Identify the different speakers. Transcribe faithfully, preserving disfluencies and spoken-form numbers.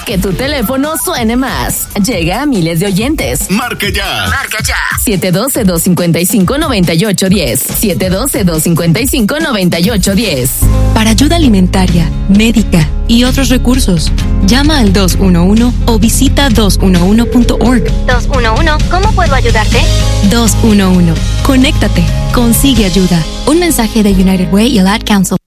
Speaker 1: Que tu teléfono suene más. Llega a miles de oyentes.
Speaker 2: Marca ya.
Speaker 1: Marca ya. siete uno dos, dos cinco cinco, nueve ocho uno cero. siete uno dos, dos cinco cinco, nueve ocho uno cero.
Speaker 3: Para ayuda alimentaria, médica y otros recursos, llama al dos uno uno o visita dos uno uno punto org.
Speaker 4: dos uno uno, ¿cómo puedo ayudarte?
Speaker 3: dos uno uno. Conéctate. Consigue ayuda. Un mensaje de United Way y el Ad Council.